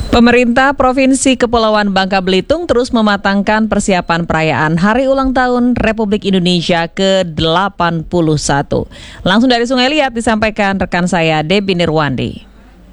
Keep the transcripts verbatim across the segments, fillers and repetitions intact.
Pemerintah Provinsi Kepulauan Bangka Belitung terus mematangkan persiapan perayaan Hari Ulang Tahun Republik Indonesia ke delapan puluh satu. Langsung dari Sungai Liat disampaikan rekan saya Debbie Nirwandi.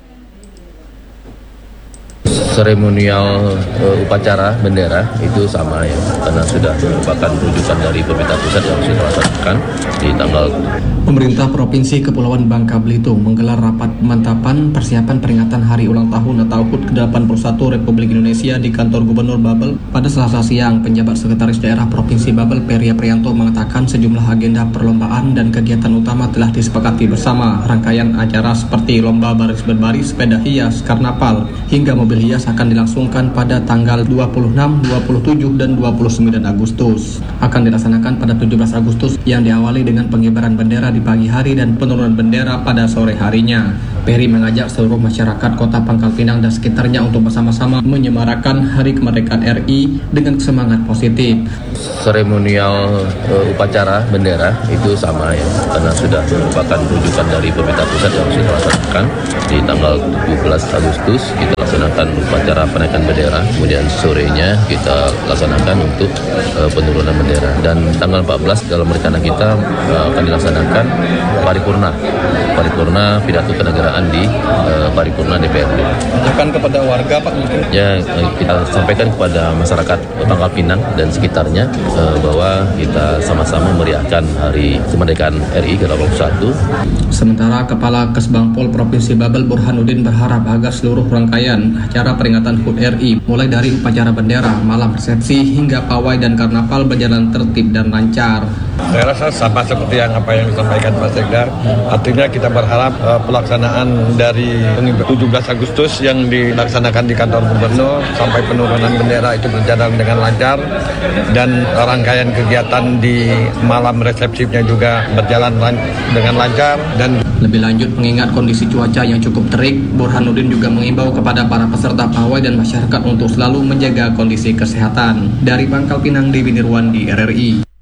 Seremonial uh, upacara bendera itu sama ya, karena sudah merupakan rujukan dari pemerintah pusat yang sudah dilaksanakan di tanggal. Pemerintah Provinsi Kepulauan Bangka Belitung menggelar rapat pemantapan persiapan peringatan Hari Ulang Tahun atau H U T ke delapan puluh satu Republik Indonesia di kantor Gubernur Babel. Pada Selasa siang, penjabat Sekretaris Daerah Provinsi Babel Peri Aprianto mengatakan sejumlah agenda perlombaan dan kegiatan utama telah disepakati bersama. Rangkaian acara seperti lomba baris berbaris, sepeda hias, karnaval, hingga mobil hias akan dilangsungkan pada tanggal dua puluh enam, dua puluh tujuh, dan dua puluh sembilan Agustus. Akan dilaksanakan pada tujuh belas Agustus yang diawali dengan pengibaran bendera di pagi hari dan penurunan bendera pada sore harinya. Peri mengajak seluruh masyarakat Kota Pangkal Pinang dan sekitarnya untuk bersama-sama menyemarakan Hari Kemerdekaan R I dengan semangat positif. Seremonial uh, upacara bendera itu sama ya, karena sudah merupakan rujukan dari pemerintah pusat yang sudah dilaksanakan di tanggal tujuh belas Agustus. Kita laksanakan upacara penaikan bendera, kemudian sorenya kita laksanakan untuk uh, penurunan bendera, dan tanggal empat belas dalam rencana kita uh, akan dilaksanakan paripurna paripurna pidato kenegaraan di uh, paripurna D P R D. Akan kepada warga Pak mungkin? Ya, kita sampaikan kepada masyarakat Pangkal Pinang dan sekitarnya uh, bahwa kita sama-sama meriahkan Hari Kemerdekaan R I ke delapan puluh satu. Sementara Kepala Kesbangpol Provinsi Babel Burhanuddin berharap agar seluruh rangkaian acara peringatan H U T R I mulai dari upacara bendera, malam resepsi hingga pawai dan karnaval berjalan tertib dan lancar. Saya rasa sama seperti yang apa yang disampaikan Pak Sekda. Artinya kita berharap uh, pelaksanaan dari tujuh belas Agustus yang dilaksanakan di kantor gubernur sampai penurunan bendera itu berjalan dengan lancar, dan rangkaian kegiatan di malam resepsinya juga berjalan lan- dengan lancar. Dan lebih lanjut, mengingat kondisi cuaca yang cukup terik, Burhanuddin juga mengimbau kepada para peserta pawai dan masyarakat untuk selalu menjaga kondisi kesehatan. Dari Pangkal Pinang, Debbie Nirwandi, R R I.